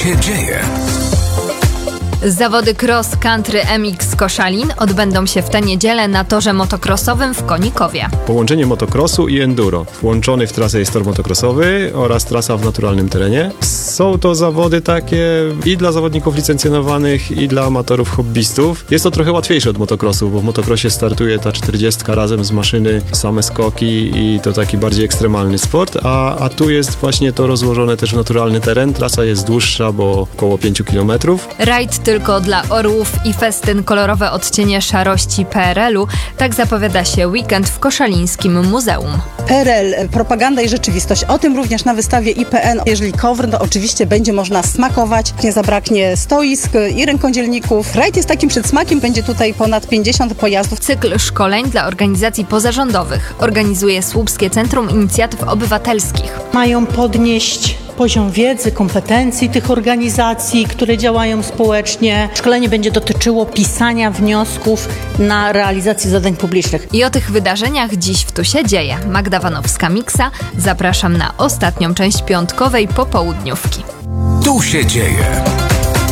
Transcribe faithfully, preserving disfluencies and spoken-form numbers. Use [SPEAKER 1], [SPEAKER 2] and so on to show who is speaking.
[SPEAKER 1] się dzieje?
[SPEAKER 2] Zawody cross country M X Koszalin odbędą się w tę niedzielę na torze motocrossowym w Konikowie.
[SPEAKER 3] Połączenie motocrossu i enduro. Włączony w trasę jest tor motocrossowy oraz trasa w naturalnym terenie. Są to zawody takie i dla zawodników licencjonowanych, i dla amatorów, hobbystów. Jest to trochę łatwiejsze od motocrossu, bo w motocrossie startuje ta czterdziestka razem z maszyny, same skoki i to taki bardziej ekstremalny sport, a, a tu jest właśnie to rozłożone też w naturalny teren. Trasa jest dłuższa, bo około pięć kilometrów.
[SPEAKER 2] Rajd tylko dla orłów i festyn kolorowe odcienie szarości P R L u. Tak zapowiada się weekend w Koszalińskim Muzeum.
[SPEAKER 4] P R L, propaganda i rzeczywistość. O tym również na wystawie I P N. Jeżeli cover, to oczywiście będzie można smakować. Nie zabraknie stoisk i rękodzielników. Rajd jest takim przedsmakiem. Będzie tutaj ponad pięćdziesiąt pojazdów.
[SPEAKER 2] Cykl szkoleń dla organizacji pozarządowych organizuje Słupskie Centrum Inicjatyw Obywatelskich.
[SPEAKER 5] Mają podnieść poziom wiedzy, kompetencji tych organizacji, które działają społecznie. Szkolenie będzie dotyczyło pisania wniosków na realizację zadań publicznych.
[SPEAKER 2] I o tych wydarzeniach dziś w Tu się dzieje. Magda Wanowska-Miksa. Zapraszam na ostatnią część piątkowej popołudniówki.
[SPEAKER 1] Tu się dzieje.